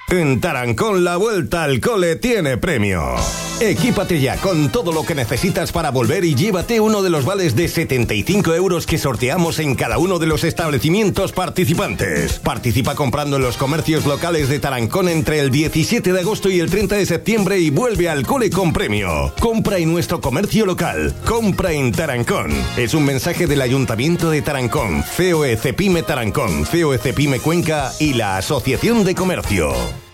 En Tarancón la vuelta al cole tiene premio. Equípate ya con todo lo que necesitas para volver y llévate uno de los vales de 75 euros que sorteamos en cada uno de los establecimientos participantes. Participa comprando en los comercios locales de Tarancón entre el 17 de agosto y el 30 de septiembre y vuelve al cole con premio. Compra en nuestro comercio local. Compra en Tarancón. Es un mensaje del Ayuntamiento de Tarancón, COE Cepime Tarancón, COE Cepime Cuenca y la Asociación de Comercio.